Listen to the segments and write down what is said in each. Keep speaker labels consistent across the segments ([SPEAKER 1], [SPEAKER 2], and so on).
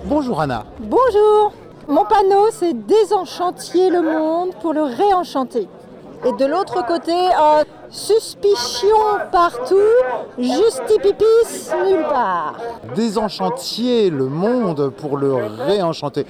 [SPEAKER 1] Bonjour Anna.
[SPEAKER 2] Bonjour. Mon panneau, c'est Désenchantiez le monde pour le réenchanter. Et de l'autre côté, suspicion partout, justipipis nulle part.
[SPEAKER 1] Désenchantiez le monde pour le réenchanter.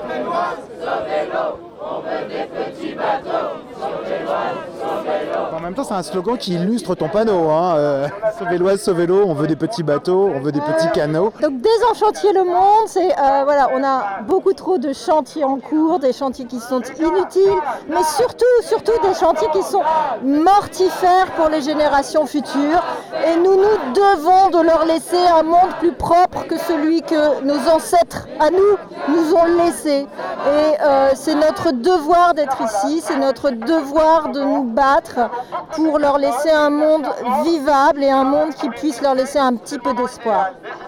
[SPEAKER 1] En même temps, c'est un slogan qui illustre ton panneau. Sauvéloise, sauvélo, on veut des petits bateaux, on veut des petits canots.
[SPEAKER 2] Donc Désenchantiez le monde, c'est on a beaucoup trop de chantiers en cours, des chantiers qui sont inutiles, mais surtout des chantiers qui sont mortifères pour les générations futures. Et nous devons de leur laisser un monde plus propre que celui que nos ancêtres à nous ont laissé. Et c'est notre devoir d'être ici, c'est notre devoir de nous battre pour leur laisser un monde vivable et un monde qui puisse leur laisser un petit peu d'espoir.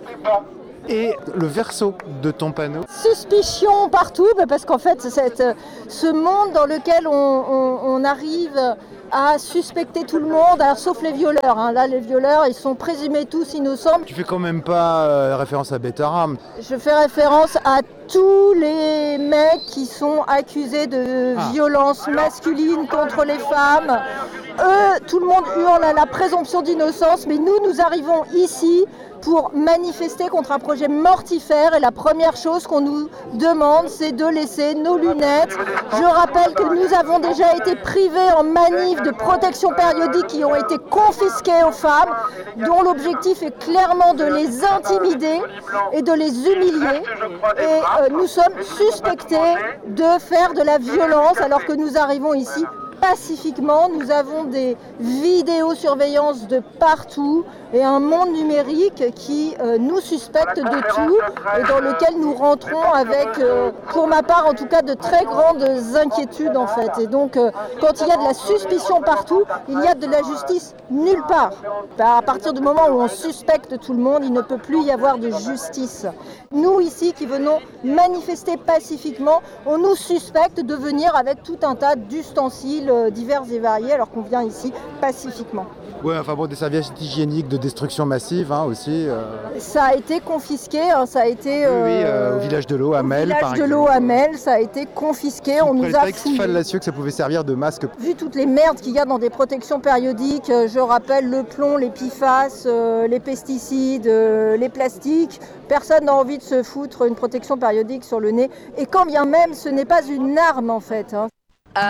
[SPEAKER 1] Et le verso de ton panneau?
[SPEAKER 2] Suspicion partout, parce qu'en fait, ce monde dans lequel on arrive à suspecter tout le monde, alors, sauf les violeurs. Là, les violeurs, ils sont présumés tous innocents.
[SPEAKER 1] Tu fais quand même pas référence à Betaram.
[SPEAKER 2] Je fais référence à tous les mecs qui sont accusés de violence masculine contre les femmes. Eux, tout le monde hurle à la présomption d'innocence, mais nous arrivons ici pour manifester contre un projet mortifère, et la première chose qu'on nous demande, c'est de laisser nos lunettes. Je rappelle que nous avons déjà été privés en manif de protection périodique qui ont été confisquées aux femmes, dont l'objectif est clairement de les intimider et de les humilier. Et nous sommes suspectés de faire de la violence alors que nous arrivons ici pacifiquement. Nous avons des vidéosurveillances de partout et un monde numérique qui nous suspecte de tout et dans lequel nous rentrons avec, pour ma part en tout cas, de très grandes inquiétudes en fait. Et donc quand il y a de la suspicion partout, il y a de la justice nulle part. À partir du moment où on suspecte tout le monde, il ne peut plus y avoir de justice. Nous ici qui venons manifester pacifiquement, on nous suspecte de venir avec tout un tas d'ustensiles divers et variés alors qu'on vient ici pacifiquement.
[SPEAKER 1] Ouais, des serviettes hygiéniques de destruction massive aussi.
[SPEAKER 2] Ça a été confisqué, ça a été...
[SPEAKER 1] au village de l'eau à Mel, par exemple.
[SPEAKER 2] Au village de l'eau à Mel, ça a été confisqué, on nous a fouillé.
[SPEAKER 1] Fallacieux que ça pouvait servir de masque.
[SPEAKER 2] Vu toutes les merdes qu'il y a dans des protections périodiques, je rappelle le plomb, les PFAS, les pesticides, les plastiques, personne n'a envie de se foutre une protection périodique sur le nez. Et quand bien même, ce n'est pas une arme en fait.